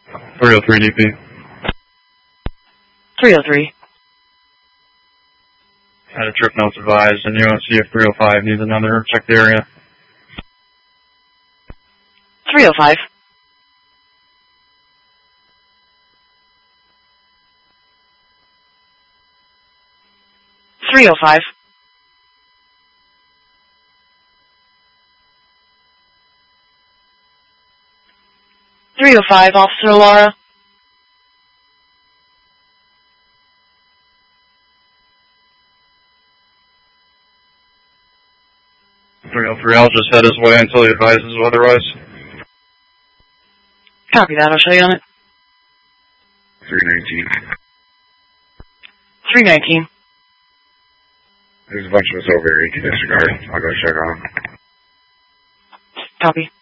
303 DP. 303. Had a trip notes advised, and UNC of 305 needs another. Check the area. 305. 305. 305, Officer Laura. I'll just head his way until he advises otherwise. Copy that. I'll show you on it. 319. 319. There's a bunch of us over here. You can disregard. I'll go check on them. Copy.